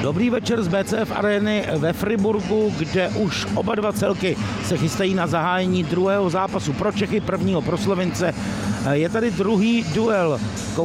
Dobrý večer z BCF arény ve Friburgu, kde už oba dva celky se chystají na zahájení druhého zápasu pro Čechy, prvního pro Slovince. Je tady druhý duel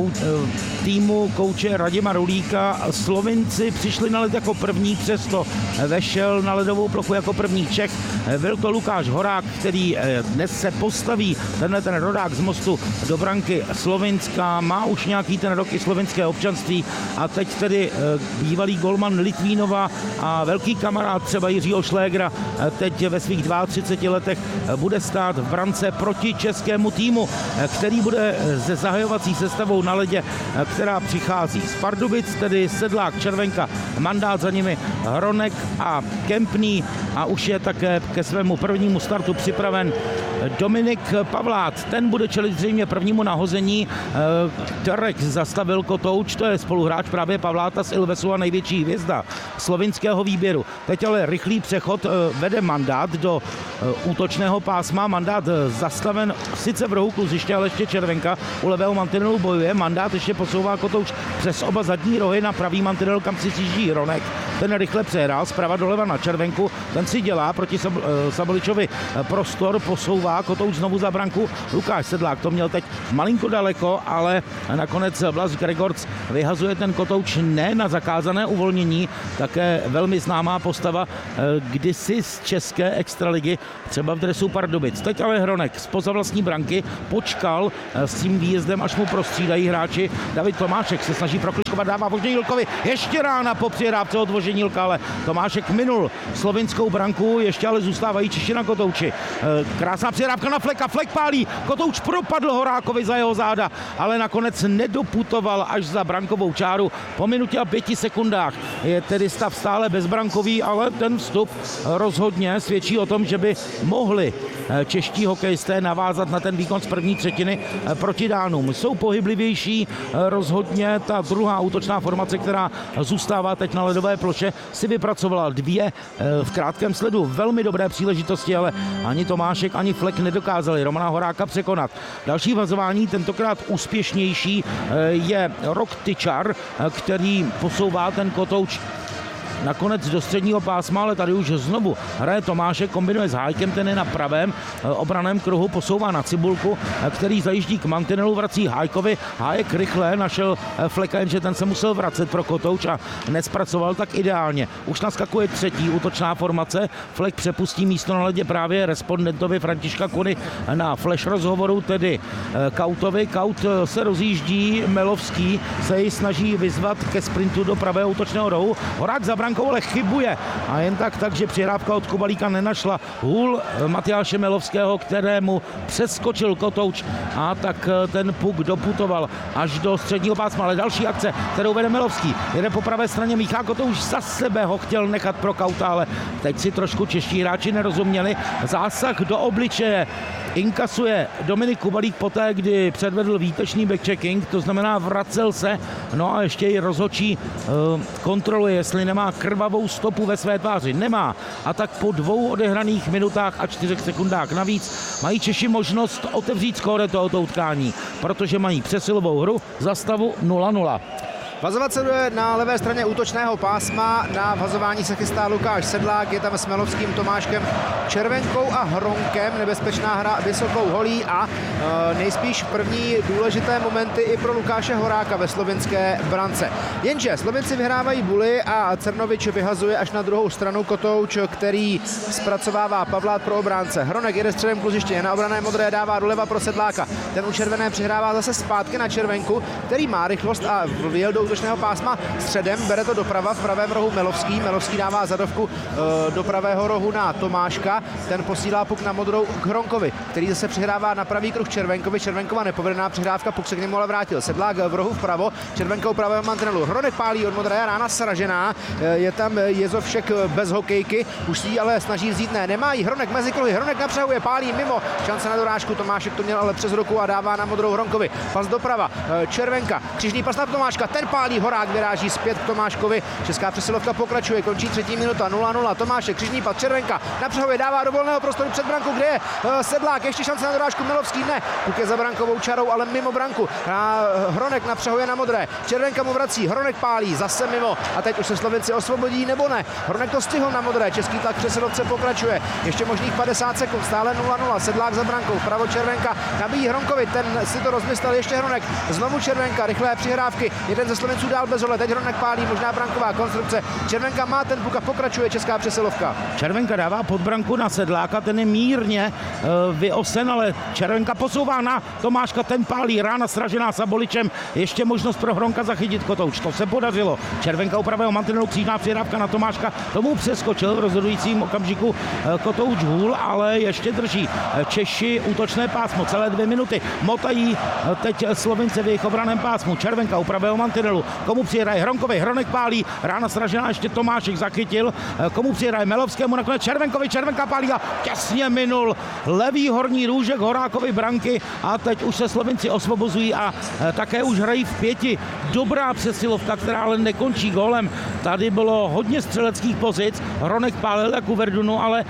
týmu kouče Radima Rulíka. Slovinci přišli na led jako první, přesto vešel na ledovou plochu jako první Čech. Byl to Lukáš Horák, který dnes se postaví, ten rodák z Mostu, do branky Slovinska. Má už nějaký ten rok i slovinské občanství a teď tedy bývalý golman Litvínova a velký kamarád třeba Jiřího Šlégra teď ve svých 32 letech bude stát v brance proti českému týmu, který bude se zahajovací sestavou na ledě, která přichází z Pardubic, tedy Sedlák, Červenka, Mandát, za nimi Hronek a Kempný a už je také ke svému prvnímu startu připraven Dominik Pavlát. Ten bude čelit zřejmě prvnímu nahození. Terek zastavil Kotouč, to je spoluhráč právě Pavláta z Ilvesu a největší hvězda slovinského výběru. Teď ale rychlý přechod vede Mandát do útočného pásma. Mandát zastaven sice v rohu kluziště, ale ještě Červenka u levého mantinelu bojuje. Mandát ještě posouvá Kotouč přes oba zadní rohy na pravý mantinel, kam si sjíždí Hronek. Ten rychle přehrál zprava doleva na Červenku. Ten si dělá proti Saboličovi prostor, posouvá Kotouč znovu za branku. Lukáš Sedlák to měl teď malinko daleko, ale nakonec Vlas Gregorc vyhazuje ten Kotouč ne na zakázané uvolnění. Také velmi známá postava kdysi z české extraligy, třeba v dresu Pardubic. Teď ale Hronek zpoza vlastní branky počkal s tím výjezdem, až mu prostřídají hráči. David Tomášek se snaží proklikovat, dává Vožděnílkovi ještě rána po přihrávce od Vožděnílka, ale Tomášek minul slovinskou branku, ještě ale zůstávají Češi na Kotouči. Krásná přihrávka na Fleka, Flek pálí, Kotouč propadl Horákovi za jeho záda, ale nakonec nedoputoval až za brankovou čáru. Po minutě a 5 sekundách je tedy stav stále bezbrankový, ale ten vstup rozhodně svědčí o tom, že by mohli čeští hokejisté navázat na ten výkon z první třetiny proti Dánům. Jsou pohyblivější, rozhodně ta druhá útočná formace, která zůstává teď na ledové ploše, si vypracovala dvě v krátkém sledu velmi dobré příležitosti, ale ani Tomášek, ani Flek nedokázali Romana Horáka překonat. Další vazování, tentokrát úspěšnější, je Rok Tyčar, který posouvá ten Kotouč nakonec do středního pásma, ale tady už znovu hraje Tomášek, kombinuje s Hájkem, ten je na pravém obraném kruhu, posouvá na Cibulku, který zajíždí k mantinelu, vrací Hájkovi. Hájek rychle našel Fleka, jenže ten se musel vracet pro Kotouč a nespracoval tak ideálně. Už naskakuje třetí útočná formace, Flek přepustí místo na ledě právě respondentovi Františka Kuny na flash rozhovoru, tedy Kautovi. Kaut se rozjíždí, Melovský se jej snaží vyzvat ke sprintu do pravého útočného rohu. Horák za brankou ale chybuje a jen tak, že přihrávka od Kubalíka nenašla hůl Matyáše Melovského, kterému přeskočil Kotouč a tak ten puk doputoval až do středního pásma. Ale další akce, kterou vede Melovský, jede po pravé straně, Míchá Kotouč za sebe ho chtěl nechat pro Kauta, ale teď si trošku čeští hráči nerozuměli. Zásah do obličeje inkasuje Dominik Kubalík poté, kdy předvedl výtečný backchecking, to znamená vracel se, no a ještě i rozhodčí kontroluje, jestli nemá krvavou stopu ve své tváři. Nemá. A tak po 2 odehraných minutách a 4 sekundách navíc mají Češi možnost otevřít skóre tohoto utkání, protože mají přesilovou hru za stavu 0-0. Vazovat se jde na levé straně útočného pásma. Na vazování se chystá Lukáš Sedlák, je tam s Melovským, Tomáškem, Červenkou a Hronkem. Nebezpečná hra vysokou holí a nejspíš první důležité momenty i pro Lukáše Horáka ve slovinské brance. Jenže Slovinci vyhrávají buly a Crnovič vyhazuje až na druhou stranu Kotouč, který zpracovává Pavlát pro obránce. Hronek jede středem kluziště, na obrané modré dává doleva pro Sedláka. Ten u červené přihrává zase zpátky na Červenku, který má rychlost a vyjel do útočného pásma středem, bere to doprava, v pravém rohu Melovský. Melovský dává zadovku do pravého rohu na Tomáška, ten posílá puk na modrou k Hronkovi, který zase přihrává na pravý kruh Červenkovi. Červenkova nepovedená přihrávka, puk se k němu ale vrátil. Sedlák v rohu vpravo, Červenkou pravého mantinelu. Hronek pálí od modré, rána sražená, je tam Jezovšek bez hokejky, už si ji ale snaží vzít, nemá jí. Hronek mezi kruhy, Hronek napřehuje, pálí mimo, šance na dorážku, Tomášek to měl ale přes ruku a dává na modrou Hronkovi. Pas doprava, Červenka, křižný pas na Tomáška, ten Pálí, Horák vyráží zpět k Tomáškovi. Česká přesilovka pokračuje, končí 3. minuta 0-0. Tomášek, křižní pad, Červenka na přehově dává do volného prostoru před brankou, kde je Sedlák, ještě šance na dorážku, Milovský ne. Puk je za brankovou čarou, ale mimo branku. Hronek na přehově na modré. Červenka mu vrací, Hronek pálí, zase mimo. A teď už se Slovenci osvobodí nebo ne. Hronek to stihl na modré, český tlak přesilovce pokračuje. Ještě možných 50 sekund, stále 0-0. Sedlák za brankou, vpravo Červenka nabíjí Hronkovi, ten si to rozmyslel, ještě Hronek. Znovu Červenka, rychlé přihrávky. Jeden ze Slovenců dál bez hole, teď Hronek pálí, možná branková konstrukce. Červenka má ten puk a pokračuje česká přesilovka. Červenka dává pod branku na Sedláka, ten je mírně vyosen, ale Červenka posouvá na Tomáška, ten pálí, rána sražená Saboličem, ještě možnost pro Hronka zachytit Kotouč, to se podařilo. Červenka u pravého mantinelu, křížná přihrávka na Tomáška, tomu přeskočil v rozhodujícím okamžiku Kotouč hůl, ale ještě drží Češi útočné pásmo, celé 2 minuty, motají teď Slovince v jejich obraném pásmu. Červenka u pravého mantinelu, komu přihraje Hronkovi, Hronek pálí, rána sražená, ještě Tomášek zachytil, komu přihraje Melovskému, nakonec Červenkovi, Červenka pálí a těsně minul levý horní růžek Horákovi branky a teď už se Slovinci osvobozují a také už hrají v 5. Dobrá přesilovka, která ale nekončí gólem. Tady bylo hodně střeleckých pozic, Hronek pálil jak u Verdunu, ale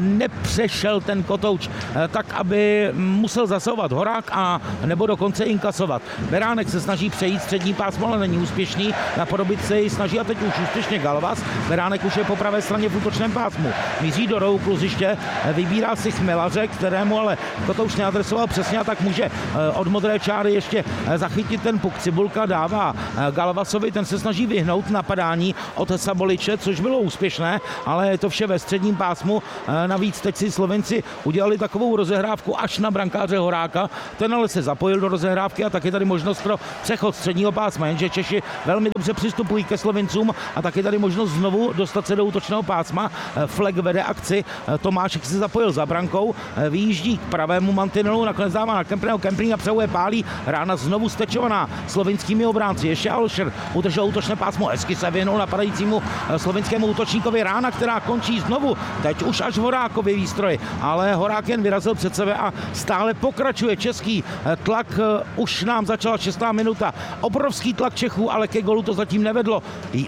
nepřešel ten Kotouč tak, aby musel zasahovat Horák a nebo dokonce inkasovat. Beránek se snaží přejít střední pásmo, ale není úspěšný, napodobit se ji snaží a teď už úspěšně Galvas. Beránek už je po pravé straně v útočném pásmu. Míří do rohu kluziště, vybírá si Chmelaře, kterému ale Kotouč neadresoval přesně a tak může od modré čáry ještě zachytit ten puk. Cibulka dává Galvasovi, ten se snaží vyhnout napadání od Saboliče, což bylo úspěšné, ale je to vše ve středním pásmu. Navíc teď si Slovenci udělali takovou rozehrávku až na brankáře Horáka, ten ale se zapojil do rozehrávky a tak je tady možnost pro přechod středního pásma, jenže Češi velmi dobře přistupují ke Slovincům a tak je tady možnost znovu dostat se do útočného pásma. Fleck vede akci, Tomášek se zapojil za brankou, vyjíždí k pravému mantinelu, nakonec dává na Kempriho, Kempring přehuje pálí, rána znovu stečovaná slovinskými obránci, ještě Alšer udržel útočné pásmo, hezky se věnul napadajícímu slovinskému útočníkovi, rána, která končí znovu, teď už až Horákovi výstroj, ale Horák jen vyrazil před sebe a stále pokračuje český tlak, už nám začala 6. minuta, obrovský tlak Čechů, ale ke golu to zatím nevedlo.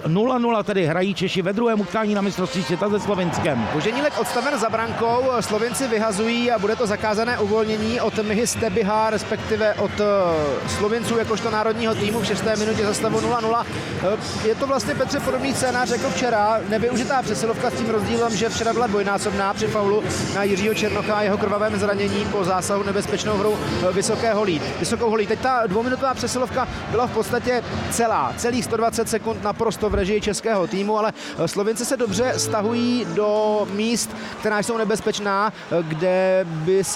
0-0 tedy hrají Češi ve druhém utkání na mistrovství světa se Slovinskem. Boženílek odstaven za brankou, Slovinci vyhazují a bude to zakázané uvolnění od Mihy Stebiha, respektive od Slovinců jakožto národního týmu v 6. minutě za stavu 0-0. Je to vlastně, Petře, podobný scénář jako včera, nevyužitá přesilovka s tím rozdílem, že včera byla dvojnásobná při faulu na Jiřího Černocha a jeho krvavém zranění po zásahu nebezpečnou hrou vysokou holí. Teď ta 2minutová přesilovka byla v podstatě celých 120 sekund naprosto v režii českého týmu, ale Slovinci se dobře stahují do míst, která jsou nebezpečná, kde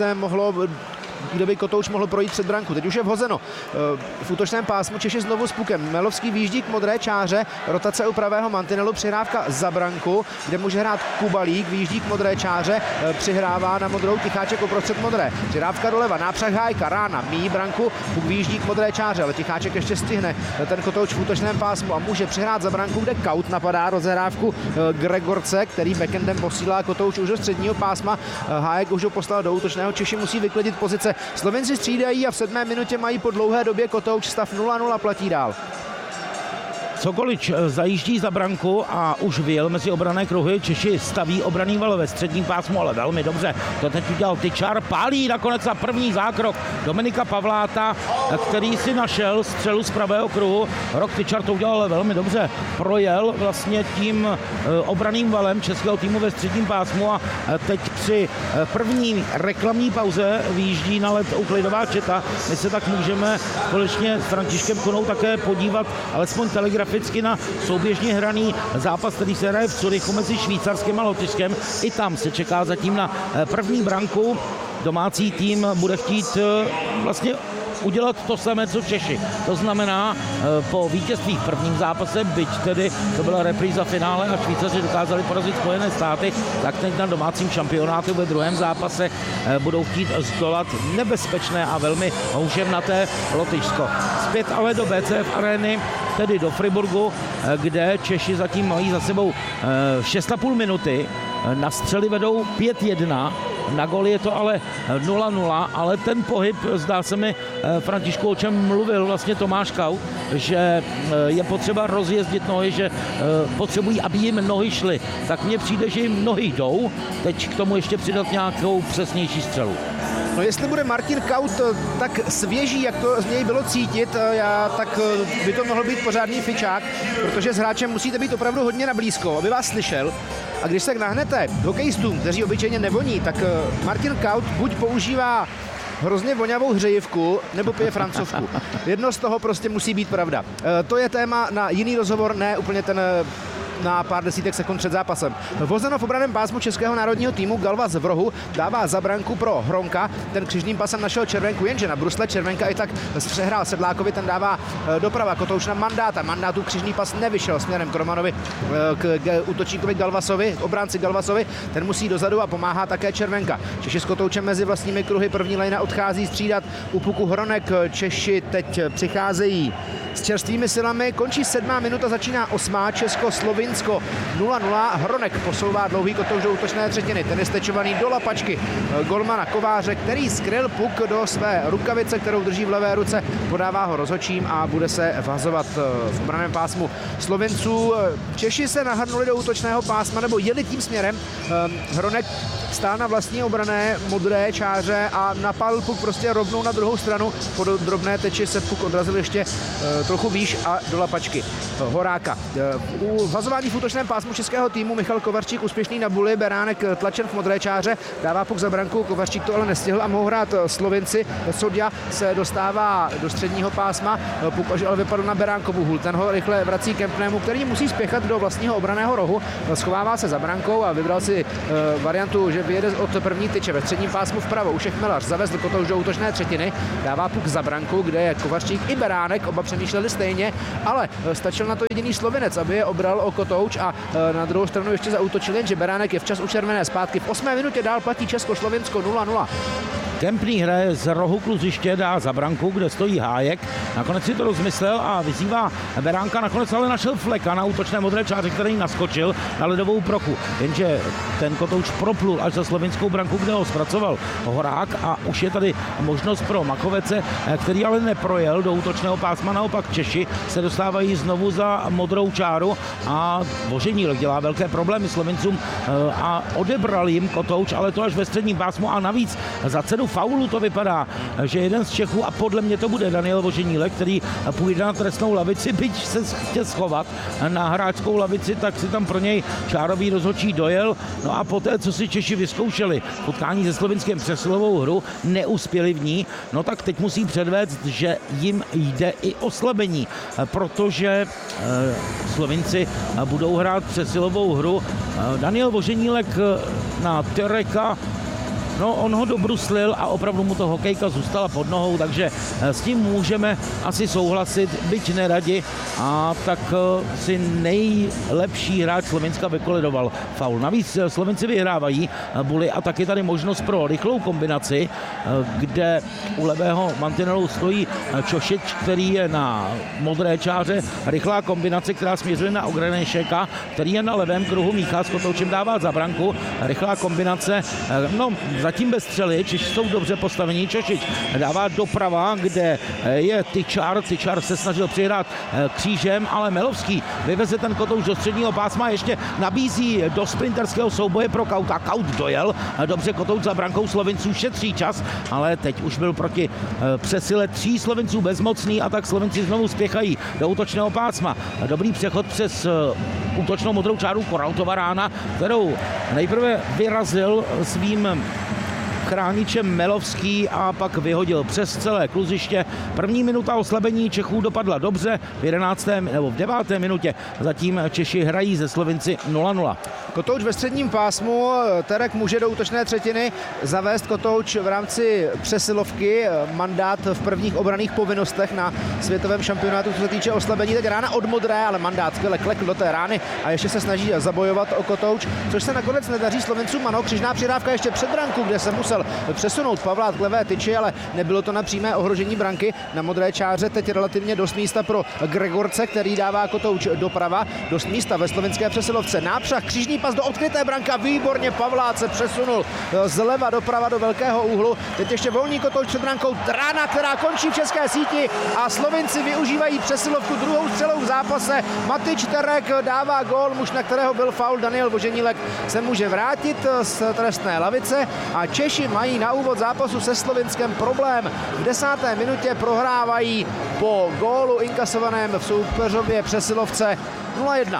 by Kotouč mohl projít před branku. Teď už je vhozeno v útočném pásmu, Češi znovu s pukem. Melovský výjíždí k modré čáře, rotace u pravého mantinelu, přihrávka za branku, kde může hrát Kubalík, výjíždí k modré čáře, přihrává na modrou, Ticháček uprostřed modré. Přihrávka doleva, nápřah Hájka, rána, míjí branku, puk výjíždí k modré čáře, ale Ticháček ještě stihne ten Kotouč v útočném pásmu a může přihrát za branku, kde Kaut napadá rozehrávku Gregorce, který backendem posílá Kotouč už do středního pásma. Hájek už ho poslal do útočného, Češi musí vyklidit pozice. Slovenci střídají a v 7. minutě mají po dlouhé době Kotouč, stav 0-0 platí dál. Sokolič zajíždí za branku a už vyjel mezi obranné kruhy. Češi staví obranný val ve středním pásmu, ale velmi dobře. To teď udělal Tyčar, pálí nakonec na první zákrok Dominika Pavláta, který si našel střelu z pravého kruhu. Rok Tyčar to udělal ale velmi dobře. Projel vlastně tím obranným valem českého týmu ve středním pásmu a teď při první reklamní pauze vyjíždí na led Uklidová Četa. My se tak můžeme společně s Františkem Konou také podívat alespoň telegraficky na souběžně hraný zápas, který se hraje v Curychu mezi Švýcarskem a Lotyšskem. I tam se čeká zatím na první branku. Domácí tým bude chtít vlastně udělat to samé, co Češi. To znamená, po vítězství v prvním zápase, byť tedy to byla repríza finále a Švýcaři dokázali porazit Spojené státy, tak teď na domácím šampionátu ve druhém zápase budou chtít zdolat nebezpečné a velmi houževnaté Lotyšsko. Zpět ale do BCF arény, tedy do Friburgu, kde Češi zatím mají za sebou 6,5 minuty. Na střely vedou 5-1, na gól je to ale 0-0, ale ten pohyb, zdá se mi, Františku, o čem mluvil vlastně Tomáš Kaut, že je potřeba rozjezdit nohy, že potřebují, aby jim nohy šly. Tak mně přijde, že jim nohy jdou, teď k tomu ještě přidat nějakou přesnější střelu. No jestli bude Martin Kaut tak svěží, jak to z něj bylo cítit, tak by to mohl být pořádný fičák, protože s hráčem musíte být opravdu hodně na blízko, aby vás slyšel. A když se nahnete hokejistům, kteří obyčejně nevoní, tak Martin Kaut buď používá hrozně vonavou hřejivku, nebo pije francouzsku. Jedno z toho prostě musí být pravda. To je téma na jiný rozhovor, ne úplně ten na pár desítek sekund před zápasem. Vozeno v obraném pásmu českého národního týmu Galvas v rohu dává za branku pro Hronka. Ten křižným pasem našel červenku, jenže na brusle červenka i tak přehrál Sedlákovi, ten dává doprava Kotouč na Mandáta. Mandátu křižný pas nevyšel směrem k Romanovi, k útočníkovi Galvasovi, k obránci Galvasovi. Ten musí dozadu a pomáhá také červenka. Češi s Kotoučem mezi vlastními kruhy, první lejna odchází střídat u puku Hronek. Češi teď přicházejí s čerstvými silami. Končí 7. minuta, začíná 8. Česko-Slovinsko 0-0. Hronek posouvá dlouhý Kotouč do útočné třetiny. Ten je stečovaný do lapačky golmana Kováře, který skryl puk do své rukavice, kterou drží v levé ruce. Podává ho rozhodčím a bude se vhazovat v obraném pásmu Slovinců. Češi se nahrnuli do útočného pásma, nebo jeli tím směrem. Hronek stál na vlastní obrané modré čáře a napálil puk prostě rovnou na druhou stranu. Po drobné teči se puk odrazil ještě trochu výš a do lapačky Horáka. U vazování v útočném pásmu českého týmu Michal Kovařčík úspěšný na buli, Beránek tlačen v modré čáře, dává puk za branku, Kovařčík to ale nestihl a mohou hrát Slovinci. Sodja se dostává do středního pásma, puk ale vypadl na Beránkovu hůl. Ten ho rychle vrací Kempnému, který musí spěchat do vlastního obraného rohu, schovává se za brankou a vybral si variantu, že vyjede od první tyče ve středním pásmu vpravo. Ušek Melař zavezl Kotouč do útočné třetiny, dává puk za branku, kde je Kovařčík i Beránek, oba přemýšleli stejně, ale stačil na to jediný Slovinec, aby je obral o Kotouč a na druhou stranu ještě zaútočil, jenže Beránek je včas u červené zpátky. V 8. minutě dál platí Česko-Slovinsko 0-0. Kempný hraje z rohu kluziště, dá za branku, kde stojí Hájek. Nakonec si to rozmyslel a vyzývá Beránka, nakonec ale našel Fleka na útočné modré čáře, který naskočil na ledovou prochu. Jenže ten Kotouč proplul až za slovinskou branku, kde ho zpracoval Horák a už je tady možnost pro Makovece, který ale neprojel do útočného pásma. Naopak Češi se dostávají znovu za modrou čáru a Voženílek dělá velké problémy Slovincům a odebral jim Kotouč, ale to až ve středním pásmu a navíc za cenu faulu to vypadá, že jeden z Čechů, a podle mě to bude Daniel Voženílek, který půjde na trestnou lavici, byť se chtěl schovat na hráčskou lavici, tak si tam pro něj čárový rozhodčí dojel. No a poté, co si Češi vyzkoušeli utkání se Slovinskem přesilovou hru, neuspěli v ní, no tak teď musí předvést, že jim jde i oslabení, protože Slovinci budou hrát přesilovou hru. Daniel Voženílek na Tereka, no, on ho dobruslil a opravdu mu to hokejka zůstala pod nohou, takže s tím můžeme asi souhlasit, byť neradi. A tak si nejlepší hráč Slovinska vykolidoval faul. Navíc Slovinci vyhrávají buly a taky tady možnost pro rychlou kombinaci, kde u levého mantinelu stojí Čošič, který je na modré čáře. Rychlá kombinace, která směřuje na Ogrenešeka, který je na levém kruhu. Míchal s Kotoučem dává za branku. Rychlá kombinace, no zatím bez střely, Češi jsou dobře postavení. Čošič dává doprava, kde je Tyčar. Tyčar se snažil přihrát křížem, ale Melovský vyveze ten Kotouč do středního pásma, ještě nabízí do sprinterského souboje pro Kauta. Kaut dojel, dobře Kotouč za brankou Slovinců, šetří čas, ale teď už byl proti přesile 3 Slovinců bezmocný a tak Slovinci znovu spěchají do útočného pásma. Dobrý přechod přes útočnou modrou čáru Koraltova rána, kterou nejprve vyrazil svým chráničem Melovský a pak vyhodil přes celé kluziště. První minuta oslabení Čechů dopadla dobře, v 9. minutě zatím Češi hrají ze Slovinci 0-0. Kotouč ve středním pásmu, Terek může do útočné třetiny zavést Kotouč v rámci přesilovky, mandát v prvních obranných povinnostech na světovém šampionátu, co se týče oslabení, tak rána od modré, ale mandát skvěle klekl do té rány a ještě se snaží zabojovat o Kotouč, což se nakonec nedaří Slovincům. Ano, křižná přidávka ještě před branku, kde se musel musel přesunout Pavlát k levé tyči, ale nebylo to na přímé ohrožení branky. Na modré čáře teď relativně dost místa pro Gregorce, který dává Kotouč doprava. Dost místa ve slovinské přesilovce. Nápřah, křížní pas do odkryté branky. Výborně Pavlát se přesunul zleva doprava do velkého úhlu. Teď ještě volný Kotouč před brankou. Trána, která končí v české síti a Slovinci využívají přesilovku druhou střelou v zápase. Matič Terek dává gól, muž, na kterého byl faul. Daniel Voženílek se může vrátit z trestné lavice a Češi mají na úvod zápasu se Slovinskem problém. V 10. minutě prohrávají po gólu inkasovaném v soupeřově přesilovce 0-1.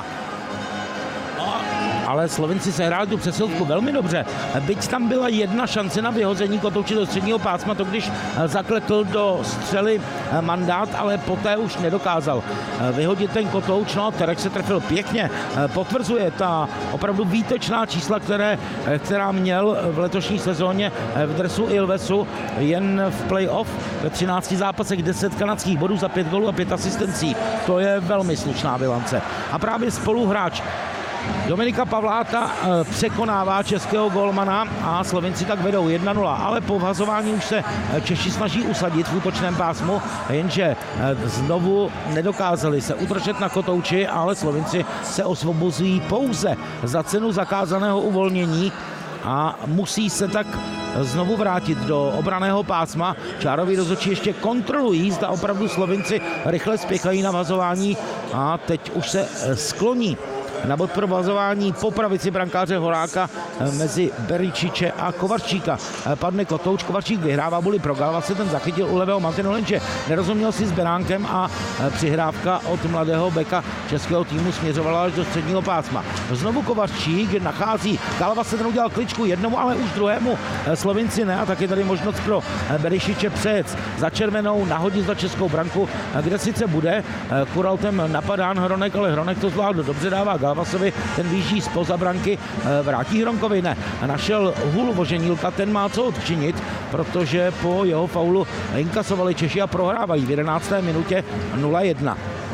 Ale Slovinci se hráli tu přesilovku velmi dobře. Byť tam byla jedna šance na vyhození Kotouče do středního pásma, to když zaklekl do střely Mandát, ale poté už nedokázal vyhodit ten Kotouč. No, Terek se trefil pěkně. Potvrzuje ta opravdu výtečná čísla, která měl v letošní sezóně v dresu Ilvesu, jen v playoff ve 13 zápasech 10 kanadských bodů za 5 gólů a 5 asistencí. To je velmi slušná bilance. A právě spoluhráč Dominika Pavláta překonává českého golmana a Slovinci tak vedou 1-0, ale po vhazování už se Češi snaží usadit v útočném pásmu, jenže znovu nedokázali se udržet na Kotouči, ale Slovinci se osvobozují pouze za cenu zakázaného uvolnění a musí se tak znovu vrátit do obranného pásma. Čároví rozhodčí ještě kontrolují, zda opravdu Slovinci rychle spěchají na vhazování a teď už se skloní na bod pro vhazování po pravici brankáře Horáka mezi Beričiče a Kovarčíka. Padne Kotouč, Kovarčík vyhrává buli pro Galva, se ten zachytil u levého mantinu, jenže nerozuměl si s Beránkem a přihrávka od mladého beka českého týmu směřovala až do středního pásma. Znovu Kovarčík nachází, Galva se ten udělal kličku jednomu, ale už druhému Slovinci ne, a tak je tady možnost pro Berišiče přejet za červenou, nahodit za českou branku, kde sice bude Kuraltem napadán Hronek, ale Hronek to zvládl dobře, dává Galvasovi, ten výjíždí zpoza branky, vrátí Hronkovi, ne. Našel hůl Voženílka, ten má co odčinit, protože po jeho faulu inkasovali Češi a prohrávají v 11. minutě 0-1.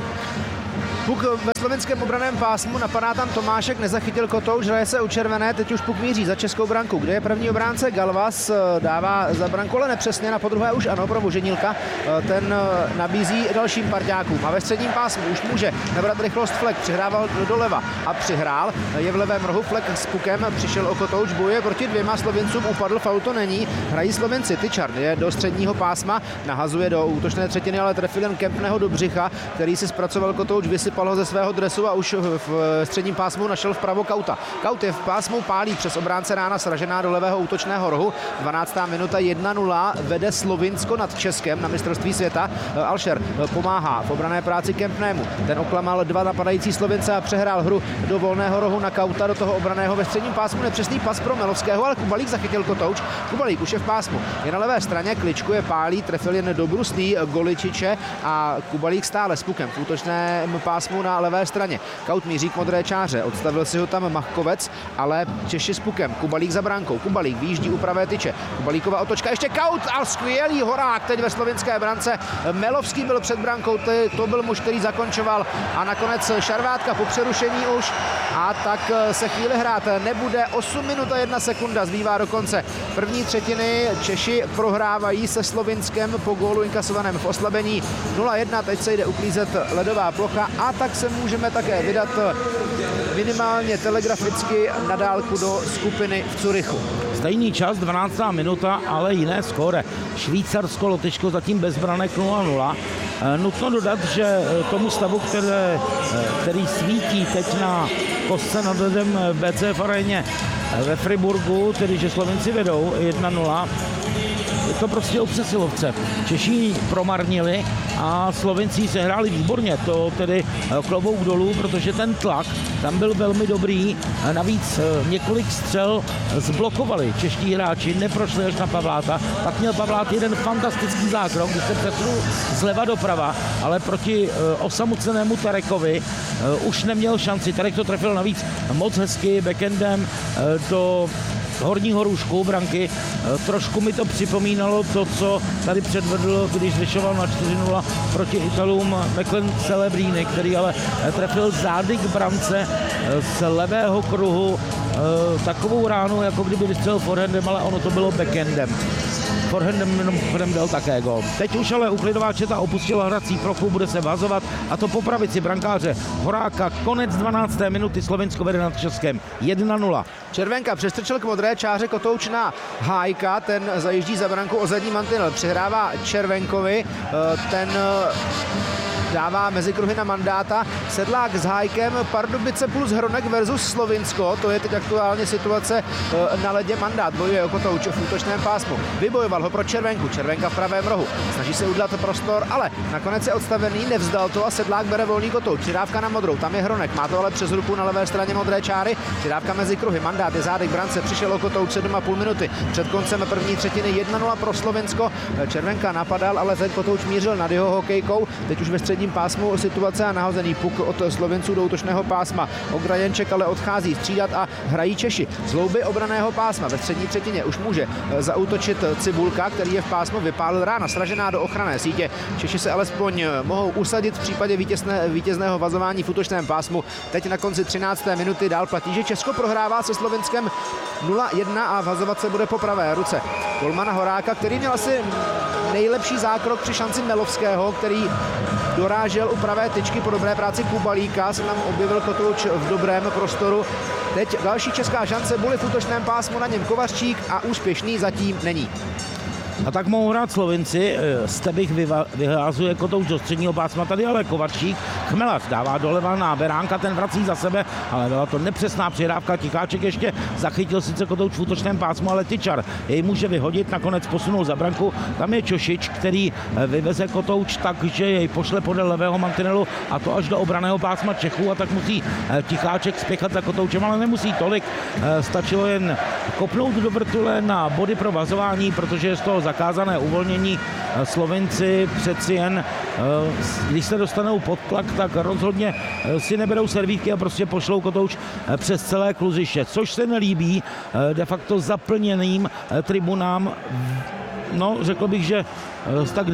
Puk ve slovenském obraném pásmu, napadá tam Tomášek, nezachytil Kotouč, hraje se u červené, teď už puk míří za českou branku, kde je první obránce Galvas, dává za branku, ale nepřesně, na podruhé už ano pro Voženílka, ten nabízí dalším parťákům a ve středním pásmu už může nabrat rychlost Flek, přihrával doleva a přihrál, je v levém rohu Flek s pukem, přišel o Kotouč, bojuje proti dvěma Slovincům, upadl, faul to není, hrají Slovenci, Tyčar je do středního pásma, nahazuje do útočné třetiny, ale trefil jen Kempného do břicha, který si zpracoval Kotouč, vysypal ho ze svého dresu a už v středním pásmu našel vpravo Kauta. Kaut je v pásmu, pálí přes obránce Rána, sražená do levého útočného rohu. 12. minuta 1-0, vede Slovinsko nad Českem na mistrovství světa. Alšer pomáhá v obranné práci Kempnému. Ten oklamal dva napadající Slovince a přehrál hru do volného rohu na Kauta, do toho obranného ve středním pásmu. Nepřesný pas pro Melovského, ale Kubalík zachytil Kotouč. Kubalík už je v pásmu. Je na levé straně, kličkuje, pálí, trefil jen do brusný Goličiče a Kubalík stále s pukem v útočném pásmu na levé straně. Kaut míří k modré čáře, odstavil si ho tam Machkovec, ale Češi s pukem. Kubalík za bránkou. Kubalík výjíždí u pravé tyče. Kubalíková otočka, ještě Kaut a skvělý Horák teď ve slovinské brance. Melovský byl před brankou, to byl muž, který zakončoval a nakonec Šarvátka po přerušení už a tak se chvíli hrát nebude. 8 minut a 1 sekunda zbývá do konce první třetiny. Češi prohrávají se Slovinskem po gólu inkasovaném v oslabení 0-1. Teď se jde uklízet ledová plocha a tak se můžeme také vydat minimálně telegraficky na dálku do skupiny v Curychu. Stejný čas, 12. minuta, ale jiné skóre. Švýcarsko, Lotyšsko zatím bez branek 0-0. Nutno dodat, že tomu stavu, který svítí teď na kostce nad ledem BCF aréně ve Friburgu, tedy že Slovenci vedou 1-0, je to prostě o přesilovce. Češi promarnili a Slovenci se hráli výborně, to tedy klobouk dolů, protože ten tlak tam byl velmi dobrý. Navíc několik střel zblokovali čeští hráči, neprošli až na Pavláta. Pak měl Pavlát jeden fantastický zákrok, když se přesunul zleva doprava, ale proti osamocenému Tarekovi už neměl šanci. Tarek to trefil navíc moc hezky backendem do horního růžku branky. Trošku mi to připomínalo to, co tady předvedl, když zvyšoval na 4-0 proti Italům Meklen Celebrini, který ale trefil zády k brance z levého kruhu. Takovou ránu, jako kdyby vystřelil forehandem, ale ono to bylo backhandem. Forehandem dal také gol. Teď už ale uklidová četa opustila hrací plochu, bude se vazovat, a to po pravici brankáře Horáka. Konec 12. minuty, Slovensko vede nad Českem 1-0. Červenka přestrčil k modré čáře Kotouč na Hájka, ten zajíždí za branku o zadní mantinel, přihrává Červenkovi, ten dává mezi kruhy na Mandáta, Sedlák s Hájkem, Pardubice plus Hronek versus Slovinsko, to je teď aktuálně situace na ledě. Mandát bojuje o Kotouč v útočném pásmu, vybojoval ho pro Červenku, Červenka v pravém rohu, snaží se udělat prostor, ale nakonec je odstavený, nevzdal to a Sedlák bere volný Kotouč, přidávka na modrou, tam je Hronek, má to ale přes ruku na levé straně modré čáry, přidávka mezi kruhy, Mandát je zádek brance, přišel o Kotouč 7,5 minuty, před koncem první třetiny 1-0 pro Slovensko, Červenka napadal, ale teď Kotouč mířil nad jeho hokejkou, teď už ve středním pásmu situace a nahozený puk od Slovenců do útočného pásma. Okrajenček ale odchází střídat a hrají Češi. Z hlouby obraného pásma ve střední třetině už může zaútočit Cibulka, který je v pásmu, vypálil rána sražená do ochranné sítě. Češi se alespoň mohou usadit v případě vítězného vazování v útočném pásmu. Teď na konci 13. minuty dál platí, že Česko prohrává se Slovenskem 0-1 a vazovat se bude po pravé ruce golmana Horáka, který měl asi nejlepší zákrok při šanci Melovského, který dorážel u pravé tyčky po dobré práci Kubalíka, se tam objevil Kotouč v dobrém prostoru. Teď další česká šance, Buly v útočném pásmu, na něm Kovařčík a úspěšný zatím není. A tak mohou hrát Slovenci, Stebich vyházuje Kotouč do středního pásma, tady ale Kovařčík, Chmelař dává doleva na Beránka, ten vrací za sebe, ale byla to nepřesná přihrávka, Ticháček ještě zachytil sice Kotouč v útočném pásmu, ale Tyčar jej může vyhodit, nakonec posunul za branku, tam je Čošič, který vyveze Kotouč tak, že jej pošle podle levého mantinelu a to až do obraného pásma Čechů, a tak musí Ticháček spěchat za Kotoučem, ale nemusí tolik, stačilo jen kopnout do vrtule na body pro vazování, protože je z toho zakázané uvolnění. Slovenci přeci jen, když se dostanou pod tlak, tak rozhodně si neberou servítky a prostě pošlou Kotouč přes celé kluziště, což se nelíbí de facto zaplněným tribunám. No, řekl bych, že z tak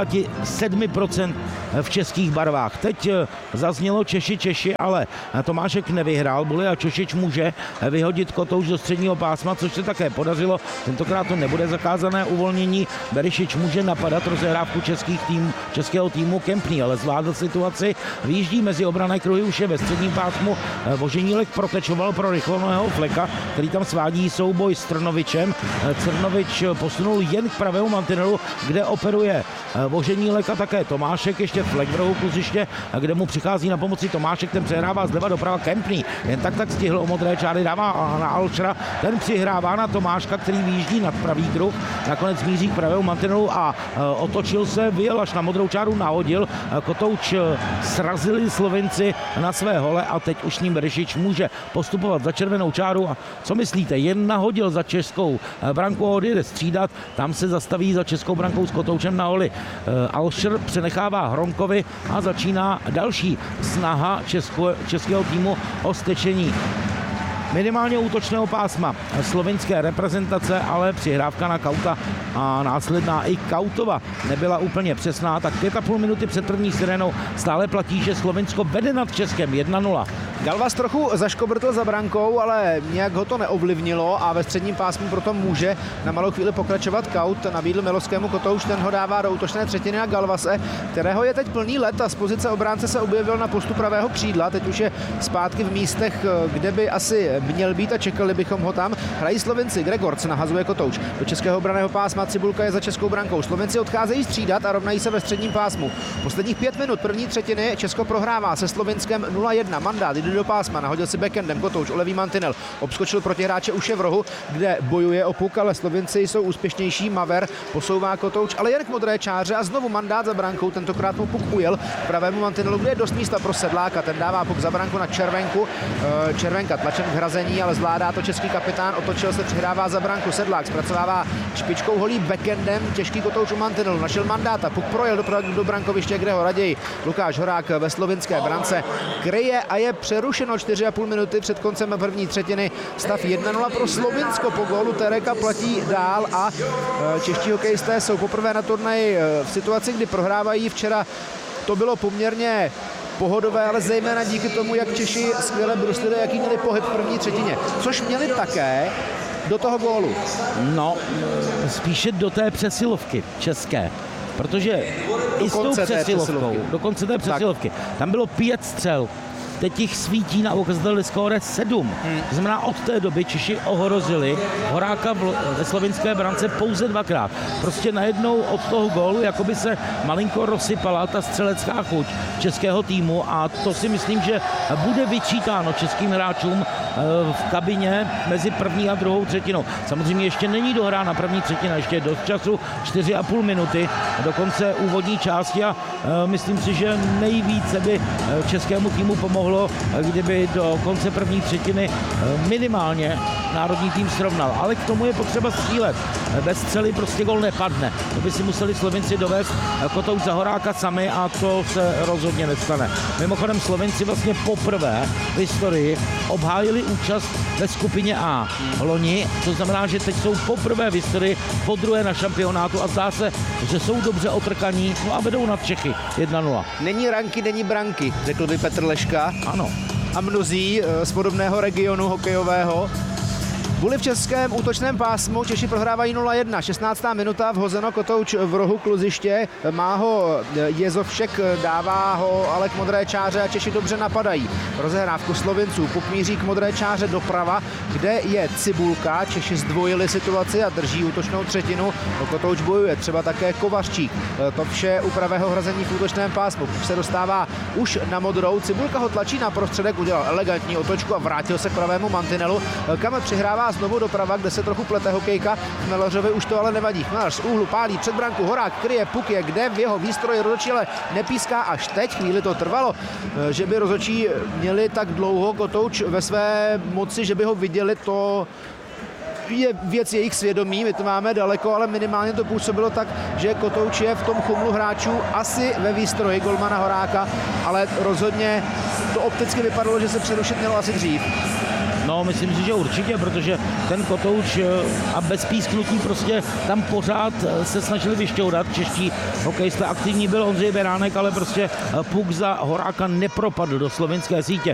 97% v českých barvách. Teď zaznělo Češi, ale Tomášek nevyhrál Buly a Čošič může vyhodit Kotouč do středního pásma, což se také podařilo. Tentokrát to nebude zakázané uvolnění. Berišič může napadat rozehrávku českého týmu Kempný, ale zvládl situaci. Vyjíždí mezi obranné kruhy, už je ve středním pásmu. Voženílek protečoval pro rychlého Fleka, který tam svádí souboj s Trnovičem. Crnovič posunul jen k pravému mantinelu, kde operuje Voženílek a také Tomášek, ještě Flek v rohu kluziště, kde mu přichází na pomoci Tomášek, ten přehrává zleva doprava Kempný. Jen tak stihl o modré čáry, dává na Alšra, ten přihrává na Tomáška, který vyjíždí nad pravý kruh, nakonec míří k pravému mantinelu a otočil se, vyjel až na modrou čáru, nahodil. Kotouč srazili Slovenci na své hole a teď už s ním Berišič může postupovat za červenou čáru. A co myslíte? Jen nahodil za českou branku a odjede střídat, tam se zastaví za českou brankou s Kotoučem na holi. Alšr přenechává Hronkovi a začíná další snaha českého týmu o stečení minimálně útočného pásma slovenské reprezentace, ale přihrávka na Kauta a následná i Kautova nebyla úplně přesná, tak 5,5 minuty před první sirénou stále platí, že Slovensko vede nad Českem 1-0. Galvas trochu zaškobrtl za brankou, ale nějak ho to neovlivnilo a ve středním pásmu proto může na malou chvíli pokračovat Kaut. Nabídl Milovskému Kotouč, ten ho dává do útočné třetiny na Galvase, kterého je teď plný let a z pozice obránce se objevil na postu pravého křídla. Teď už je zpátky v místech, kde by asi měl být a čekali bychom ho tam. Hrají Slovenci, Gregorc nahazuje Kotouč do českého obranného pásma, Cibulka je za českou brankou. Slovenci odcházejí střídat a rovnají se ve středním pásmu. Posledních 5 minut první třetiny Česko prohrává se Slovinskem 0-1. Mandát jde do pásma, nahodil si backendem Kotouč o levý mantinel, obskočil protihráče, už je v rohu, kde bojuje o puk, ale Slovinci jsou úspěšnější. Maver posouvá Kotouč, ale jen k modré čáře a znovu Mandát za brankou, tentokrát mu puk ujel k pravému mantinelu, kde je dost místa pro Sedláka, ten dává puk za branku na Červenku. Červenka tlačen k vyřazení, ale zvládá to český kapitán, otočil se, přihrává za branku Sedlák, zpracovává špičkou holí backendem, těžký kotouč u mantinelu, našel mandáta, puk projel do brankoviště, kde ho raději Lukáš Horák ve slovinské brance kryje a je přerušeno 4,5 minuty před koncem první třetiny. Stav 1-0 pro Slovinsko, po gólu Tereka platí dál a čeští hokejisté jsou poprvé na turnaji v situaci, kdy prohrávají. Včera to bylo poměrně pohodové, ale zejména díky tomu, jak Češi skvěle bruslili, jaký měli pohyb v první třetině, což měli také do toho gólu. No, spíše do té přesilovky české, protože i s tou přesilovkou, do konce té přesilovky, tam bylo 5 střel. Teď jich svítí na ukazateli skóre 7. To znamená, od té doby Češi ohrozili Horáka ve slovinské brance pouze 2krát. Prostě najednou od toho gólu jakoby se malinko rozsypala ta střelecká chuť českého týmu a to si myslím, že bude vyčítáno českým hráčům v kabině mezi první a druhou třetinou. Samozřejmě ještě není dohrána první třetina, ještě je dost času, 4,5 minuty do konce úvodní části a myslím si, že nejvíce by českému týmu pomohlo, kdyby do konce první třetiny minimálně národní tým srovnal. Ale k tomu je potřeba střílet. Bez střely prostě gol nepadne. To by si museli Slovinci dovést kotouč za Horáka sami a to se rozhodně nestane. Mimochodem Slovinci vlastně poprvé v historii obhájili účast ve skupině A loni. To znamená, že teď jsou poprvé v historii podruhé na šampionátu a zdá se, že jsou dobře otrkaní, no a vedou nad Čechy 1-0. Není ranky, není branky, řekl by Petr Leška. Ano. A mnozí z podobného regionu hokejového. Buly v českém útočném pásmu, Češi prohrávají 0-1, 16. minuta, vhozeno kotouč v rohu kluziště, má ho Jezovšek, dává ho ale k modré čáře a Češi dobře napadají. Rozehrávku Slovinců, puk míří k modré čáře doprava, kde je Cibulka, Češi zdvojili situaci a drží útočnou třetinu, kotouč bojuje, třeba také Kovařčík. To vše u pravého hrazení v útočném pásmu, puk se dostává už na modrou, Cibulka ho tlačí na prostředek, udělal elegantní otočku a vrátil se k pravému mantinelu, kam přihrává znovu doprava, kde se trochu plete hokejka. Chmelařovi už to ale nevadí. Chmelař z úhlu pálí před branku, Horák kryje, puk je kde, v jeho výstroji rozhodčí ale nepíská až teď. Chvíli to trvalo, že by rozhodčí měli tak dlouho kotouč ve své moci, že by ho viděli, to je věc jejich svědomí, my to máme daleko, ale minimálně to působilo tak, že kotouč je v tom chumlu hráčů asi ve výstroji golmana Horáka, ale rozhodně to opticky vypadalo, že se přerušit mělo asi dřív. No, myslím si, že určitě, protože ten kotouč a bez písknutí prostě tam pořád se snažili vyšťourat. Čeští hokejisté, aktivní byl Ondřej Beránek, ale prostě puk za Horáka nepropadl do slovinské sítě.